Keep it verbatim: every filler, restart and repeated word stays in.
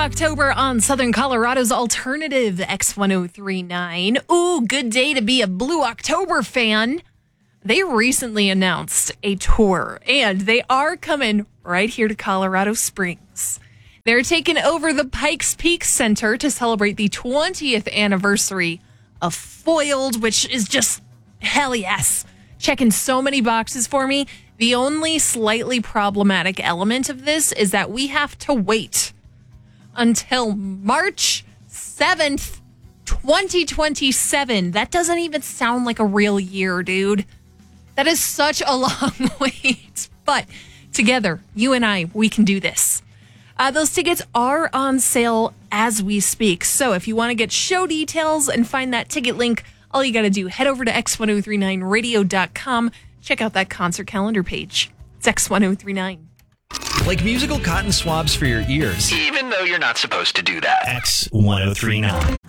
October on Southern Colorado's alternative X ten thirty-nine. Ooh, good day to be a Blue October fan. They recently announced a tour, and they are coming right here to Colorado Springs. They're taking over the Pikes Peak Center to celebrate the twentieth anniversary of Foiled, which is just hell yes. Checking so many boxes for me. The only slightly problematic element of this is that we have to wait until March seventh, twenty twenty-seven. That doesn't even sound like a real year, dude. That is such a long wait. But together, you and I, we can do this. Uh, those tickets are on sale as we speak. So if you want to get show details and find that ticket link, all you got to do, head over to X ten thirty-nine radio dot com. Check out that concert calendar page. It's X ten thirty-nine. Like musical cotton swabs for your ears. Even though you're not supposed to do that. X ten thirty-nine.